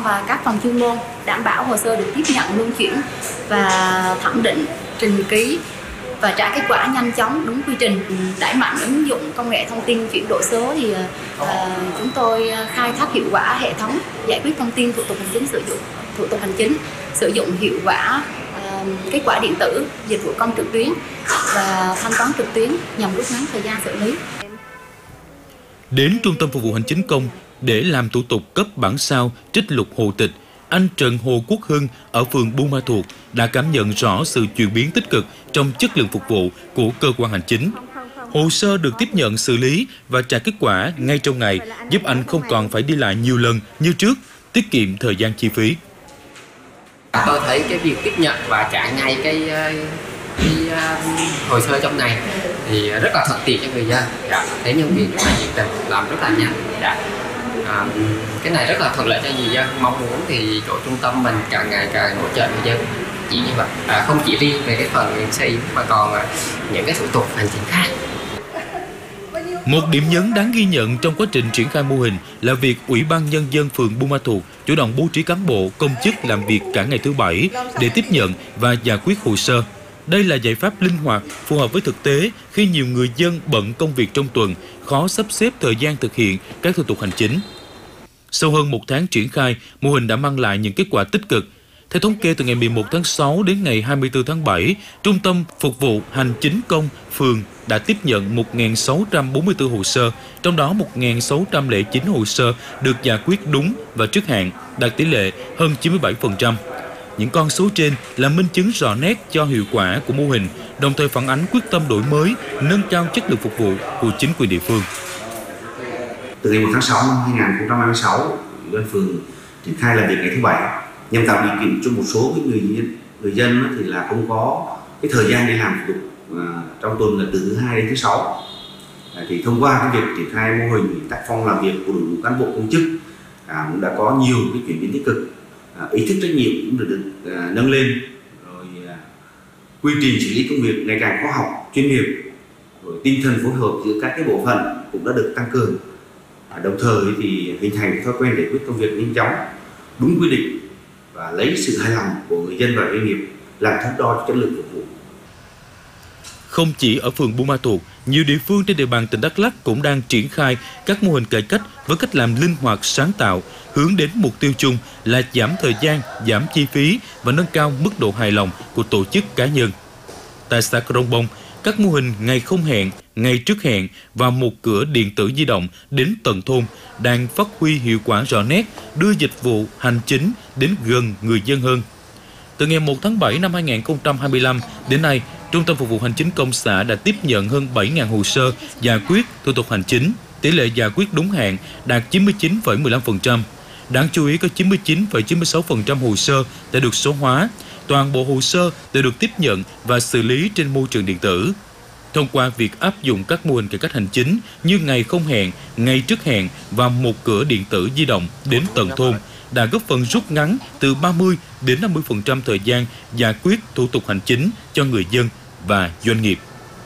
và các phòng chuyên môn đảm bảo hồ sơ được tiếp nhận, luân chuyển và thẩm định, trình ký và trả kết quả nhanh chóng, đúng quy trình. Đẩy mạnh ứng dụng công nghệ thông tin chuyển đổi số thì chúng tôi khai thác hiệu quả hệ thống giải quyết thông tin thủ tục hành chính, sử dụng hiệu quả kết quả điện tử, dịch vụ công trực tuyến và thanh toán trực tuyến nhằm rút ngắn thời gian xử lý. Đến Trung tâm Phục vụ Hành chính công để làm thủ tục cấp bản sao trích lục hộ tịch, anh Trần Hồ Quốc Hưng ở phường Buôn Ma Thuột đã cảm nhận rõ sự chuyển biến tích cực trong chất lượng phục vụ của cơ quan hành chính. Hồ sơ được tiếp nhận, xử lý và trả kết quả ngay trong ngày, giúp anh không còn phải đi lại nhiều lần như trước, tiết kiệm thời gian chi phí. Tôi thấy cái việc tiếp nhận và trả ngay cái hồ sơ trong ngày thì rất là thuận tiện cho người dân. Thấy nhân viên rất là nhiệt tình, làm rất là nhanh. Cái này rất là thuận lợi cho người dân. Mong muốn thì chỗ trung tâm mình càng ngày càng hỗ trợ người dân chỉ như vậy, không chỉ riêng về cái phần xây mà còn những cái thủ tục hành chính khác. Một điểm nhấn đáng ghi nhận trong quá trình triển khai mô hình là việc Ủy ban Nhân dân phường Buôn Ma Thuột chủ động bố trí cán bộ, công chức làm việc cả ngày thứ Bảy để tiếp nhận và giải quyết hồ sơ. Đây là giải pháp linh hoạt, phù hợp với thực tế khi nhiều người dân bận công việc trong tuần, khó sắp xếp thời gian thực hiện các thủ tục hành chính. Sau hơn 1 tháng triển khai, mô hình đã mang lại những kết quả tích cực. Theo thống kê, từ ngày 11 tháng 6 đến ngày 24 tháng 7, Trung tâm Phục vụ Hành chính công phường đã tiếp nhận 1.644 hồ sơ, trong đó 1.609 hồ sơ được giải quyết đúng và trước hạn, đạt tỷ lệ hơn 97%. Những con số trên là minh chứng rõ nét cho hiệu quả của mô hình, đồng thời phản ánh quyết tâm đổi mới, nâng cao chất lượng phục vụ của chính quyền địa phương. Từ ngày 1 tháng 6 năm 2026, Ủy ban phường triển khai làm việc ngày thứ Bảy nhằm tạo điều kiện cho một số người dân thì là không có cái thời gian đi làm thủ tục trong tuần là từ thứ Hai đến thứ Sáu. Thì thông qua cái việc triển khai mô hình tác phong làm việc của đội ngũ cán bộ công chức cũng đã có nhiều cái chuyển biến tích cực, ý thức trách nhiệm cũng được nâng lên, rồi quy trình xử lý công việc ngày càng khoa học, chuyên nghiệp, rồi tinh thần phối hợp giữa các cái bộ phận cũng đã được tăng cường. Đồng thời thì hình thành thói quen giải quyết công việc nhanh chóng, đúng quy định và lấy sự hài lòng của người dân và doanh nghiệp làm thước đo chất lượng phục vụ. Không chỉ ở phường Buôn Ma Thuột, nhiều địa phương trên địa bàn tỉnh Đắk Lắk cũng đang triển khai các mô hình cải cách với cách làm linh hoạt, sáng tạo, hướng đến mục tiêu chung là giảm thời gian, giảm chi phí và nâng cao mức độ hài lòng của tổ chức cá nhân. Tại xã Crong Bông, các mô hình ngày không hẹn, ngày trước hẹn và một cửa điện tử di động đến tận thôn đang phát huy hiệu quả rõ nét, đưa dịch vụ hành chính đến gần người dân hơn. Từ ngày 1 tháng 7 năm 2025 đến nay, Trung tâm Phục vụ Hành chính công xã đã tiếp nhận hơn 7.000 hồ sơ giải quyết thủ tục hành chính, tỷ lệ giải quyết đúng hạn đạt 99,15%. Đáng chú ý có 99,96% hồ sơ đã được số hóa, toàn bộ hồ sơ đều được tiếp nhận và xử lý trên môi trường điện tử. Thông qua việc áp dụng các mô hình cải cách hành chính như ngày không hẹn, ngày trước hẹn và một cửa điện tử di động đến tận thôn, đã góp phần rút ngắn từ 30 đến 50% thời gian giải quyết thủ tục hành chính cho người dân và doanh nghiệp.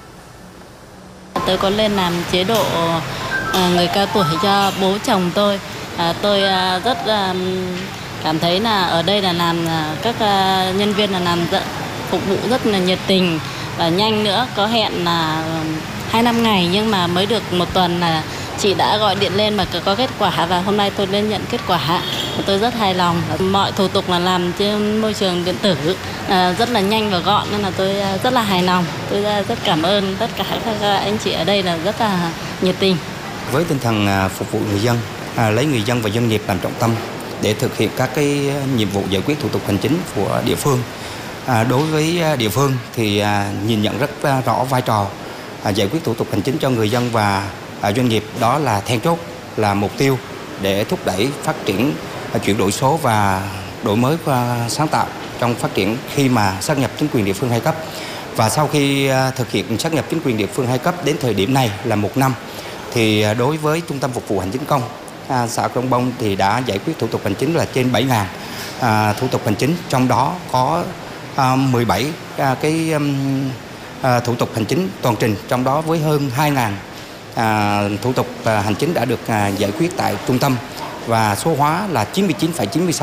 Tôi có lên làm chế độ người cao tuổi cho bố chồng tôi. Tôi rất cảm thấy là ở đây là làm các nhân viên là làm phục vụ rất là nhiệt tình và nhanh nữa. Có hẹn là 25 ngày nhưng mà mới được 1 tuần là chị đã gọi điện lên mà có kết quả, và hôm nay tôi lên nhận kết quả. Tôi rất hài lòng. Mọi thủ tục là làm trên môi trường điện tử rất là nhanh và gọn nên là tôi rất là hài lòng. Tôi rất cảm ơn tất cả các anh chị ở đây là rất là nhiệt tình. Với tinh thần phục vụ người dân, lấy người dân và doanh nghiệp làm trọng tâm để thực hiện các cái nhiệm vụ giải quyết thủ tục hành chính của địa phương. Đối với địa phương thì nhìn nhận rất rõ vai trò giải quyết thủ tục hành chính cho người dân và doanh nghiệp, đó là then chốt, là mục tiêu để thúc đẩy phát triển chuyển đổi số và đổi mới và sáng tạo trong phát triển khi mà sáp nhập chính quyền địa phương 2 cấp. Và sau khi thực hiện sáp nhập chính quyền địa phương 2 cấp đến thời điểm này là 1 năm, thì đối với Trung tâm Phục vụ Hành chính công xã Crong Bông thì đã giải quyết thủ tục hành chính là trên 7.000 thủ tục hành chính, trong đó có 17 cái thủ tục hành chính toàn trình, trong đó với hơn 2.000 thủ tục hành chính đã được giải quyết tại trung tâm và số hóa là 99,96%.